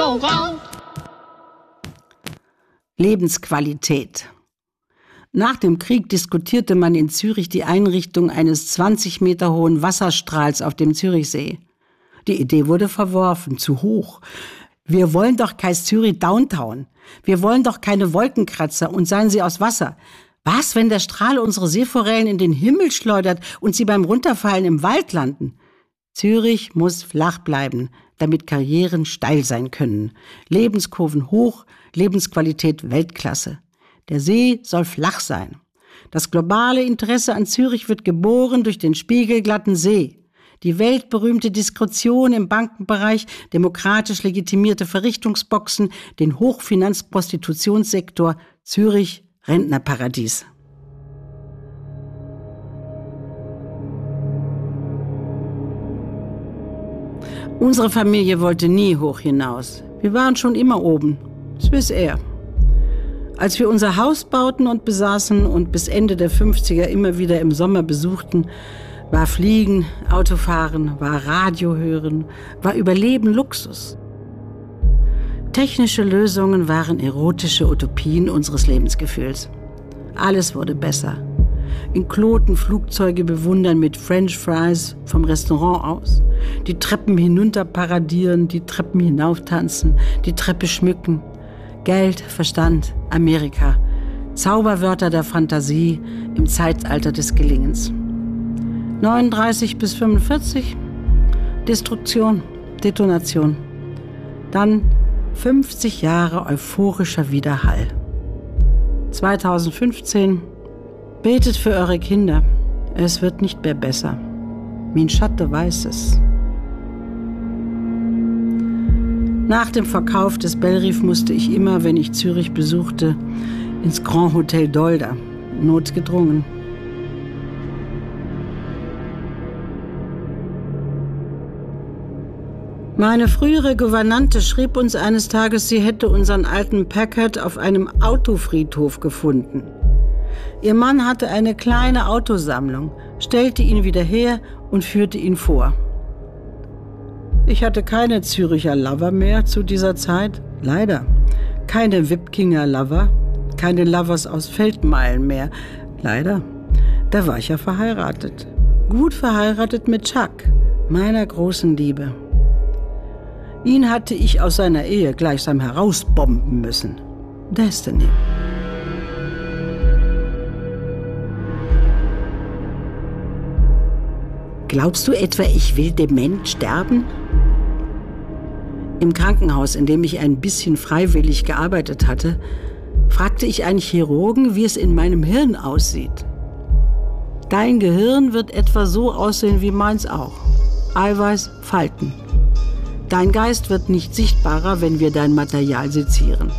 Restaurant. Lebensqualität. Nach dem Krieg diskutierte man in Zürich die Einrichtung eines 20 Meter hohen Wasserstrahls auf dem Zürichsee. Die Idee wurde verworfen, zu hoch. Wir wollen doch kein Zürich Downtown. Wir wollen doch keine Wolkenkratzer und seien sie aus Wasser. Was, wenn der Strahl unsere Seeforellen in den Himmel schleudert und sie beim Runterfallen im Wald landen? Zürich muss flach bleiben, damit Karrieren steil sein können. Lebenskurven hoch, Lebensqualität Weltklasse. Der See soll flach sein. Das globale Interesse an Zürich wird geboren durch den spiegelglatten See. Die weltberühmte Diskretion im Bankenbereich, demokratisch legitimierte Verrichtungsboxen, den Hochfinanzprostitutionssektor, Zürich Rentnerparadies. Unsere Familie wollte nie hoch hinaus. Wir waren schon immer oben. Swiss Air. Als wir unser Haus bauten und besaßen und bis Ende der 50er immer wieder im Sommer besuchten, war Fliegen, Autofahren, war Radio hören, war Überleben Luxus. Technische Lösungen waren erotische Utopien unseres Lebensgefühls. Alles wurde besser. In Kloten Flugzeuge bewundern mit French Fries vom Restaurant aus. Die Treppen hinunter paradieren, die Treppen hinauf tanzen, die Treppe schmücken. Geld, Verstand, Amerika. Zauberwörter der Fantasie im Zeitalter des Gelingens. 39 bis 45, Destruktion, Detonation. Dann 50 Jahre euphorischer Widerhall. 2015, betet für eure Kinder, es wird nicht mehr besser. Mein Schatten weiß es. Nach dem Verkauf des Bellrief musste ich immer, wenn ich Zürich besuchte, ins Grand Hotel Dolder, notgedrungen. Meine frühere Gouvernante schrieb uns eines Tages, sie hätte unseren alten Packard auf einem Autofriedhof gefunden. Ihr Mann hatte eine kleine Autosammlung, stellte ihn wieder her und führte ihn vor. Ich hatte keine Züricher Lover mehr zu dieser Zeit, leider. Keine Wipkinger Lover, keine Lovers aus Feldmeilen mehr, leider. Da war ich ja verheiratet. Gut verheiratet mit Chuck, meiner großen Liebe. Ihn hatte ich aus seiner Ehe gleichsam herausbomben müssen. Destiny. Glaubst du etwa, ich will dement sterben? Im Krankenhaus, in dem ich ein bisschen freiwillig gearbeitet hatte, fragte ich einen Chirurgen, wie es in meinem Hirn aussieht. Dein Gehirn wird etwa so aussehen wie meins auch. Eiweiß, Falten. Dein Geist wird nicht sichtbarer, wenn wir dein Material sezieren.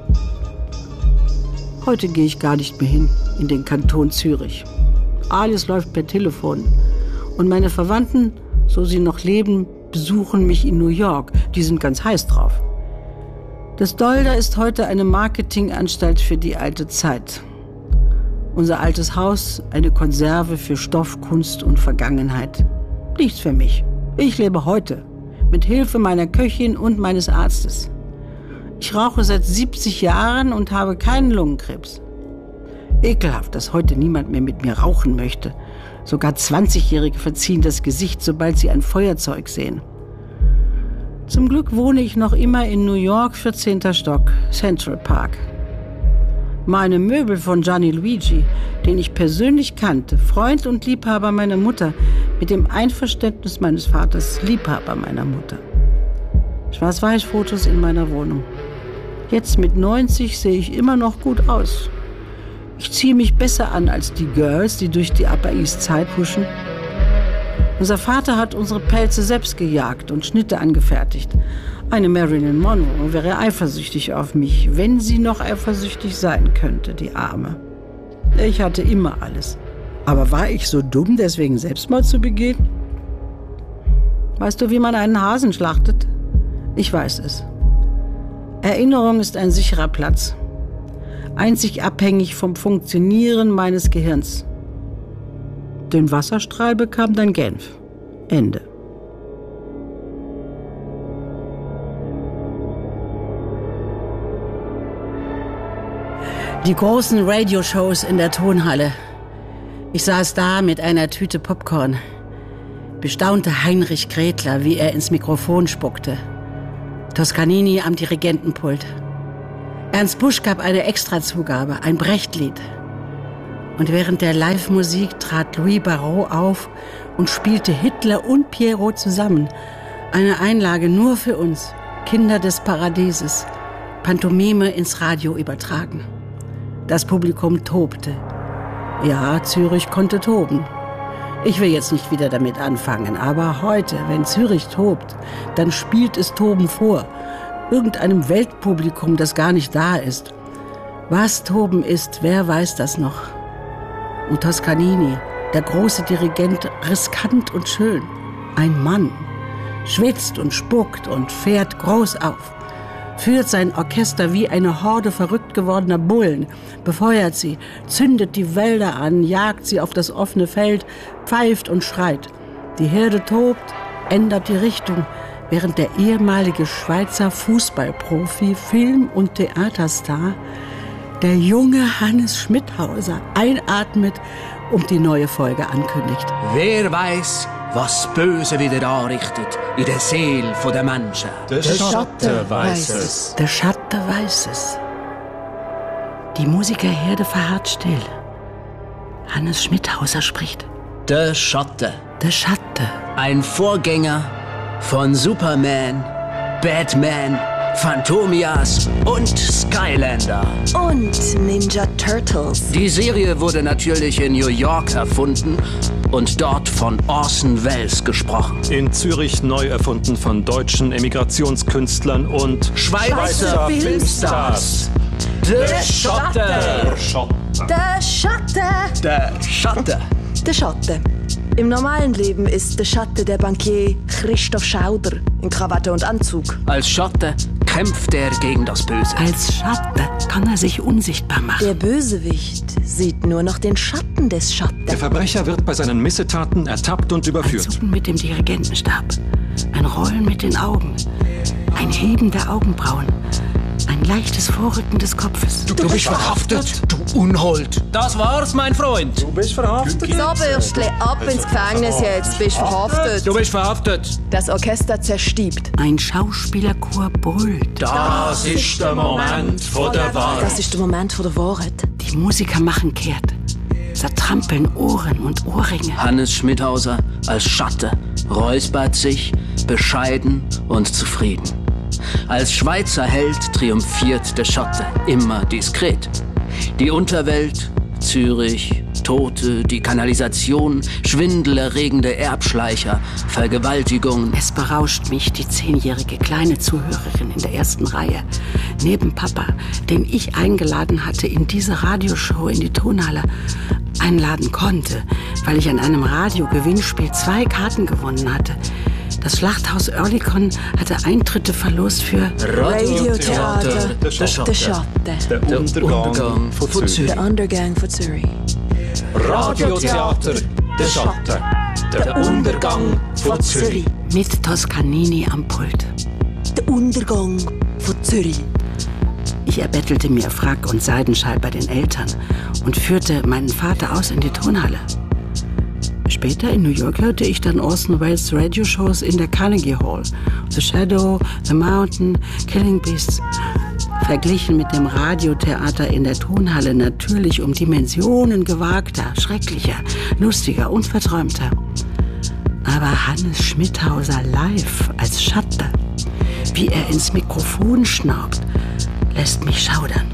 Heute gehe ich gar nicht mehr hin, in den Kanton Zürich. Alles läuft per Telefon. Und meine Verwandten, so sie noch leben, besuchen mich in New York. Die sind ganz heiß drauf. Das Dolder ist heute eine Marketinganstalt für die alte Zeit. Unser altes Haus, eine Konserve für Stoff, Kunst und Vergangenheit. Nichts für mich. Ich lebe heute, mit Hilfe meiner Köchin und meines Arztes. Ich rauche seit 70 Jahren und habe keinen Lungenkrebs. Ekelhaft, dass heute niemand mehr mit mir rauchen möchte. Sogar 20-Jährige verziehen das Gesicht, sobald sie ein Feuerzeug sehen. Zum Glück wohne ich noch immer in New York, 14. Stock, Central Park. Meine Möbel von Gianni Luigi, den ich persönlich kannte, Freund und Liebhaber meiner Mutter, mit dem Einverständnis meines Vaters, Liebhaber meiner Mutter. Schwarz-Weiß-Fotos in meiner Wohnung. Jetzt mit 90 sehe ich immer noch gut aus. Ich ziehe mich besser an als die Girls, die durch die Upper East Side huschen. Unser Vater hat unsere Pelze selbst gejagt und Schnitte angefertigt. Eine Marilyn Monroe wäre eifersüchtig auf mich, wenn sie noch eifersüchtig sein könnte, die Arme. Ich hatte immer alles. Aber war ich so dumm, deswegen Selbstmord zu begehen? Weißt du, wie man einen Hasen schlachtet? Ich weiß es. Erinnerung ist ein sicherer Platz. Einzig abhängig vom Funktionieren meines Gehirns. Den Wasserstrahl bekam dann Genf. Ende. Die großen Radioshows in der Tonhalle. Ich saß da mit einer Tüte Popcorn. Bestaunte Heinrich Gretler, wie er ins Mikrofon spuckte. Toscanini am Dirigentenpult. Ernst Busch gab eine Extrazugabe, ein Brechtlied. Und während der Live-Musik trat Louis Barrault auf und spielte Hitler und Pierrot zusammen. Eine Einlage nur für uns, Kinder des Paradieses. Pantomime ins Radio übertragen. Das Publikum tobte. Ja, Zürich konnte toben. Ich will jetzt nicht wieder damit anfangen, aber heute, wenn Zürich tobt, dann spielt es Toben vor. Irgendeinem Weltpublikum, das gar nicht da ist. Was Toben ist, wer weiß das noch? Und Toscanini, der große Dirigent, riskant und schön. Ein Mann. Schwitzt und spuckt und fährt groß auf. Führt sein Orchester wie eine Horde verrückt gewordener Bullen, befeuert sie, zündet die Wälder an, jagt sie auf das offene Feld, pfeift und schreit. Die Herde tobt, ändert die Richtung, während der ehemalige Schweizer Fußballprofi, Film- und Theaterstar, der junge Hannes Schmidhauser, einatmet und die neue Folge ankündigt. Wer weiß, was Böse wieder anrichtet in der Seele der Menschen. Der Schatten weiß es. Der Schatten weiß es. Die Musikerherde verharrt still. Hannes Schmidhauser spricht. Der Schatten. Der Schatten. Ein Vorgänger von Superman, Batman, Phantomias und Skylander. Und Ninja Turtles. Die Serie wurde natürlich in New York erfunden und dort von Orson Welles gesprochen. In Zürich neu erfunden von deutschen Emigrationskünstlern und Schweizer Filmstars. Der Schatten. Der Schatten. Der Schatten. Der Schatten. Im normalen Leben ist der Schatten der Bankier Christoph Schauder in Krawatte und Anzug. Als Schatten kämpft er gegen das Böse. Als Schatten kann er sich unsichtbar machen. Der Bösewicht sieht nur noch den Schatten des Schatten. der Verbrecher wird bei seinen Missetaten ertappt und Ein überführt. Zucken mit dem Dirigentenstab, ein Rollen mit den Augen, ein Heben der Augenbrauen, ein leichtes Vorrücken des Kopfes. Du bist verhaftet, du Unhold. Das war's, mein Freund. Du bist verhaftet. So, Bürstli, ab ins Gefängnis jetzt, bist verhaftet. Du bist verhaftet. Das Orchester zerstiebt. Ein Schauspielerchor brüllt. Das ist der Moment von der Wahrheit. Das ist der Moment von der Wahrheit. Die Musiker machen kehrt, zertrampeln Ohren und Ohrringe. Hannes Schmidhauser als Schatten räuspert sich, bescheiden und zufrieden. Als Schweizer Held triumphiert der Schatten, immer diskret. Die Unterwelt, Zürich, Tote, die Kanalisation, schwindelerregende Erbschleicher, Vergewaltigungen. Es berauscht mich, die 10-jährige kleine Zuhörerin in der ersten Reihe, neben Papa, den ich eingeladen hatte in diese Radioshow in die Tonhalle, einladen konnte, weil ich an einem Radiogewinnspiel 2 Karten gewonnen hatte. Das Schlachthaus Oerlikon hatte Eintritte verlost für Radiotheater. Der Der Schatten. Der Untergang von Zürich. Der Undergang von Zürich. Radiotheater. Der Schatten. Der Untergang von Zürich. mit Toscanini am Pult. Der Untergang von Zürich. Ich erbettelte mir Frack und Seidenschal bei den Eltern und führte meinen Vater aus in die Tonhalle. Später in New York hörte ich dann Orson Welles Radioshows in der Carnegie Hall. The Shadow, The Mountain, Killing Beasts. Verglichen mit dem Radiotheater in der Tonhalle natürlich um Dimensionen gewagter, schrecklicher, lustiger und verträumter. Aber Hannes Schmidhauser live als Schatten, wie er ins Mikrofon schnaubt, lässt mich schaudern.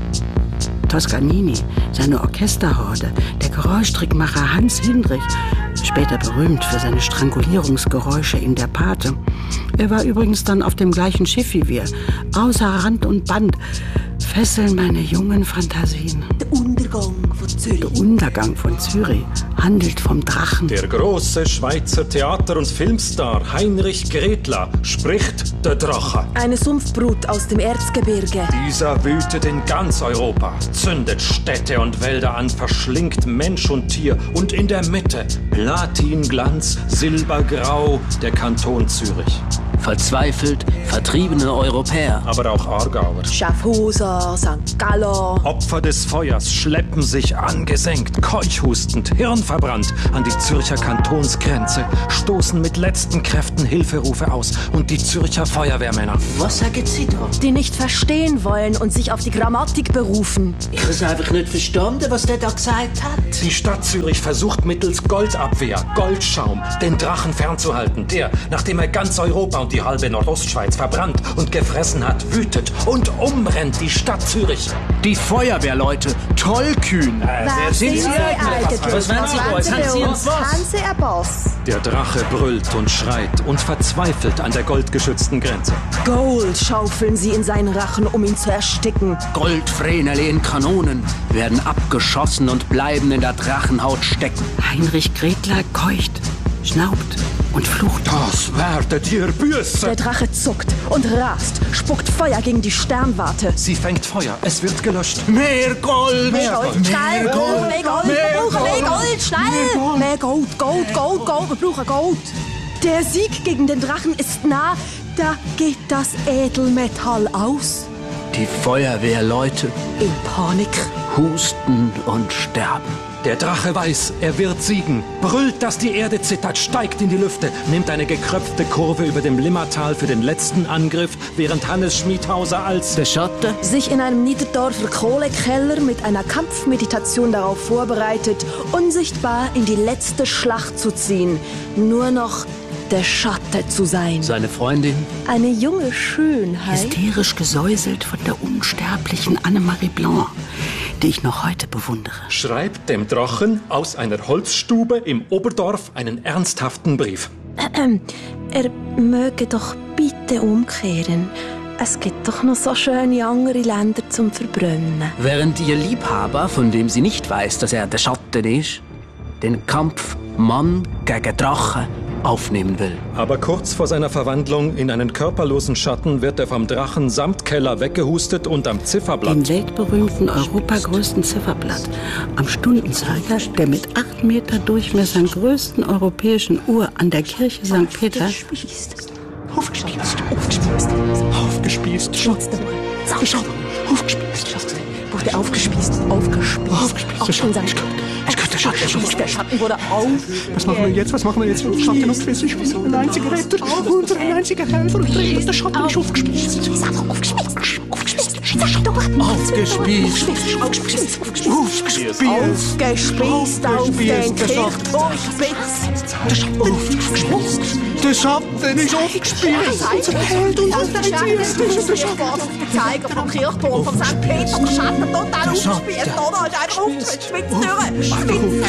Toscanini, seine Orchesterhorde, der Geräuschtrickmacher Hans Hindrich, später berühmt für seine Strangulierungsgeräusche in Der Pate. Er war übrigens dann auf dem gleichen Schiff wie wir, außer Rand und Band, fesseln meine jungen Fantasien. Der Untergang von Zürich. Der Untergang von Zürich handelt vom Drachen. Der große Schweizer Theater- und Filmstar Heinrich Gretler spricht der Drache. Eine Sumpfbrut aus dem Erzgebirge. Dieser wütet in ganz Europa, zündet Städte und Wälder an, verschlingt Mensch und Tier und in der Mitte Platinglanz, Silbergrau, der Kanton Zürich. verzweifelt vertriebene Europäer. Aber auch Aargauer. Schaffhauser, St. Galler. Opfer des Feuers schleppen sich angesenkt, keuchhustend, hirnverbrannt an die Zürcher Kantonsgrenze, stoßen mit letzten Kräften Hilferufe aus und die Zürcher Feuerwehrmänner. Was sagen Sie da? Die nicht verstehen wollen und sich auf die Grammatik berufen. Ich habe es einfach nicht verstanden, was der da gesagt hat. Die Stadt Zürich versucht mittels Goldabwehr, Goldschaum, den Drachen fernzuhalten, der, nachdem er ganz Europa und die halbe Nordostschweiz verbrannt und gefressen hat, wütet und umrennt die Stadt Zürich. Die Feuerwehrleute, tollkühn. Wer sind Sie eigentlich? Was wollen Sie da? Haben Sie uns was? Haben Sie einen Boss? Der Drache brüllt und schreit und verzweifelt an der goldgeschützten Grenze. Gold schaufeln sie in seinen Rachen, um ihn zu ersticken. Goldvreneli in Kanonen werden abgeschossen und bleiben in der Drachenhaut stecken. Heinrich Gretler keucht, schnaubt und flucht. Das werdet ihr büßen! Der Drache zuckt und rast, spuckt Feuer gegen die Sternwarte. Sie fängt Feuer, es wird gelöscht. Mehr Gold! Mehr Gold, schnell! Mehr Gold! Wir brauchen mehr Gold, schnell! Mehr Gold, Gold, Gold, Gold, wir brauchen Gold! Der Sieg gegen den Drachen ist nah, da geht das Edelmetall aus. Die Feuerwehrleute In Panik. husten und sterben. Der Drache weiß, er wird siegen, brüllt, dass die Erde zittert, steigt in die Lüfte, nimmt eine gekröpfte Kurve über dem Limmatal für den letzten Angriff, während Hannes Schmidhauser als Der Schatten Sich in einem Niederdorfer Kohlekeller mit einer Kampfmeditation darauf vorbereitet, unsichtbar in die letzte Schlacht zu ziehen. Nur noch der Schatten zu sein. seine Freundin Eine junge Schönheit. Hysterisch gesäuselt von der unsterblichen Annemarie Blanc, die ich noch heute bewundere. schreibt dem Drachen aus einer Holzstube im Oberdorf einen ernsthaften Brief. Er möge doch bitte umkehren. Es gibt doch noch so schöne andere Länder zum Verbrennen. Während ihr Liebhaber, von dem sie nicht weiß, dass er der Schatten ist, den Kampf Mann gegen Drache aufnehmen will. Aber kurz vor seiner Verwandlung in einen körperlosen Schatten wird er vom Drachen samt Keller weggehustet und am Zifferblatt. Den weltberühmten, europagrößten Zifferblatt am Stundenzeiger der mit 8 Meter Durchmessern größten europäischen Uhr an der Kirche St. Peter Wurde aufgespießt. Der Schatten wurde auf. Was machen wir jetzt? Schatten und Quiz ist unser einziger Retter, unser einziger Helfer. Und der Schatten ist aufgespießt. Aufgespießt auf den Kirchturmspitz. Der Schatten ist aufgespießt. Unser Held und unser einziger. Der Zeiger vom Kirchturm von St. Peter. Der Schatten total aufgespießt. Oder? Ist einfach aufgespießt.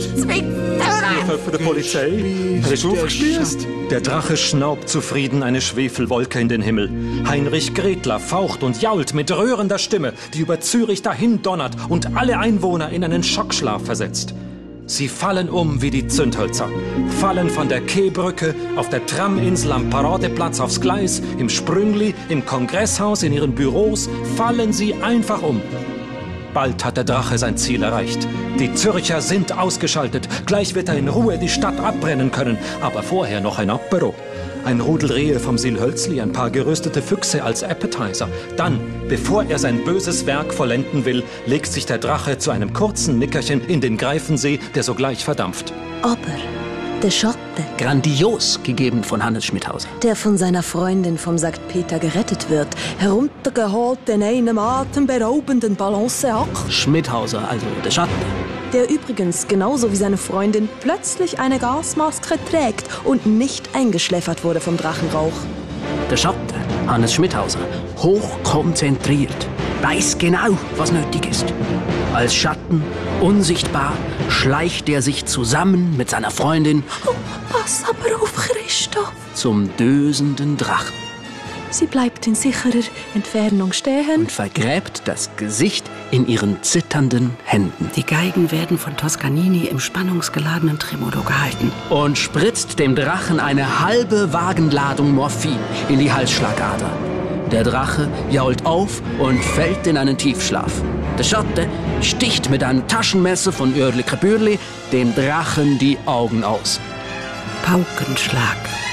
Für die Polizei. Er ist aufgespießt. Der Drache schnaubt zufrieden eine Schwefelwolke in den Himmel. Heinrich Gretler faucht und jault mit rührender Stimme, die über Zürich dahin donnert und alle Einwohner in einen Schockschlaf versetzt. Sie fallen um wie die Zündhölzer, fallen von der Quaibrücke, auf der Traminsel am Paradeplatz aufs Gleis, im Sprüngli, im Kongresshaus, in ihren Büros, fallen sie einfach um. Bald hat der Drache sein Ziel erreicht. Die Zürcher sind ausgeschaltet. Gleich wird er in Ruhe die Stadt abbrennen können. Aber vorher noch ein Apero. Ein Rudel Rehe vom Silhölzli, ein paar geröstete Füchse als Appetizer. Dann, bevor er sein böses Werk vollenden will, legt sich der Drache zu einem kurzen Nickerchen in den Greifensee, der sogleich verdampft. Aber der Schatten, Grandios gegeben von Hannes Schmidhauser. der von seiner Freundin vom St. Peter gerettet wird, heruntergeholt in einem atemberaubenden Balanceakt, Schmidhauser, also der Schatten. der übrigens genauso wie seine Freundin plötzlich eine Gasmaske trägt und nicht eingeschläfert wurde vom Drachenrauch. Der Schatten, Hannes Schmidhauser, hochkonzentriert, weiß genau, was nötig ist. Als Schatten, unsichtbar, schleicht er sich zusammen mit seiner Freundin Pass aber auf, Christoph. zum dösenden Drachen Sie bleibt in sicherer Entfernung stehen. und vergräbt das Gesicht in ihren zitternden Händen Die Geigen werden von Toscanini im spannungsgeladenen Tremolo gehalten. und spritzt dem Drachen eine halbe Wagenladung Morphin in die Halsschlagader. Der Drache jault auf und fällt in einen Tiefschlaf. Der Schatten sticht mit einem Taschenmesser von Oerlikon Bürli dem Drachen die Augen aus. Paukenschlag.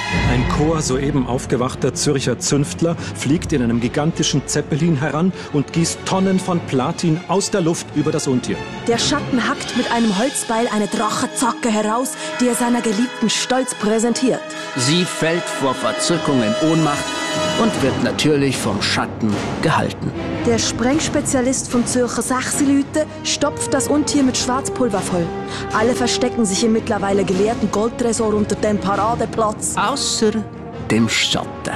Ein Chor soeben aufgewachter Zürcher Zünftler fliegt in einem gigantischen Zeppelin heran und gießt Tonnen von Platin aus der Luft über das Untier. Der Schatten hackt mit einem Holzbeil eine Drachenzacke heraus, die er seiner Geliebten stolz präsentiert. Sie fällt vor Verzückung in Ohnmacht und wird natürlich vom Schatten gehalten. Der Sprengspezialist vom Zürcher Sechsilüte stopft das Untier mit Schwarzpulver voll. Alle verstecken sich im mittlerweile geleerten Goldtresor unter dem Paradeplatz. Außer dem Schatten.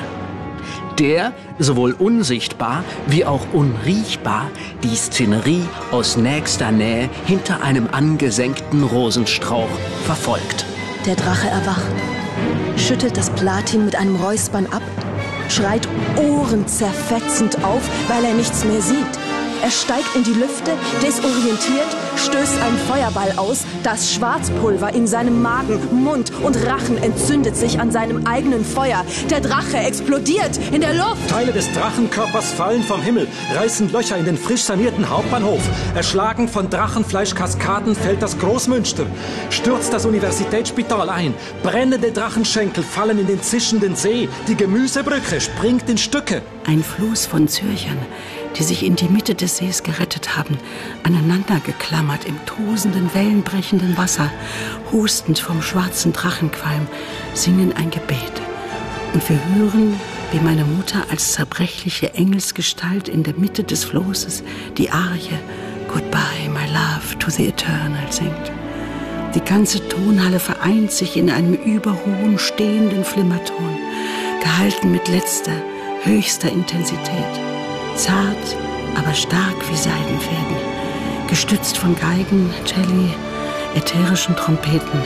Der sowohl unsichtbar wie auch unriechbar die Szenerie aus nächster Nähe hinter einem angesenkten Rosenstrauch verfolgt. Der Drache erwacht, schüttelt das Platin mit einem Räuspern ab, schreit ohrenzerfetzend auf, weil er nichts mehr sieht. Er steigt in die Lüfte, desorientiert, stößt einen Feuerball aus. Das Schwarzpulver in seinem Magen, Mund und Rachen entzündet sich an seinem eigenen Feuer. Der Drache explodiert in der Luft. Teile des Drachenkörpers fallen vom Himmel, reißen Löcher in den frisch sanierten Hauptbahnhof. Erschlagen von Drachenfleischkaskaden fällt das Großmünster. Stürzt das Universitätsspital ein. Brennende Drachenschenkel fallen in den zischenden See. Die Gemüsebrücke springt in Stücke. Ein Floß von Zürchern, die sich in die Mitte des Sees gerettet haben, aneinander geklammert im tosenden, wellenbrechenden Wasser, hustend vom schwarzen Drachenqualm, singen ein Gebet. Und wir hören, wie meine Mutter als zerbrechliche Engelsgestalt in der Mitte des Floßes die Arie Goodbye, my love, to the eternal singt. Die ganze Tonhalle vereint sich in einem überhohen, stehenden Flimmerton, gehalten mit letzter, höchster Intensität. Zart, aber stark wie Seidenfäden, gestützt von Geigen, Celli, ätherischen Trompeten.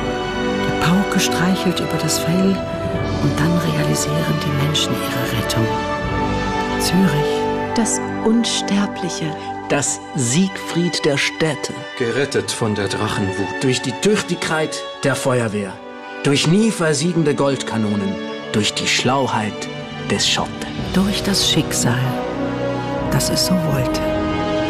Die Pauke streichelt über das Fell und dann realisieren die Menschen ihre Rettung. Zürich, das Unsterbliche. Das Siegfried der Städte. Gerettet von der Drachenwut. Durch die Tüchtigkeit der Feuerwehr. Durch nie versiegende Goldkanonen. Durch die Schlauheit des Schotten. durch das Schicksal, dass es so wollte.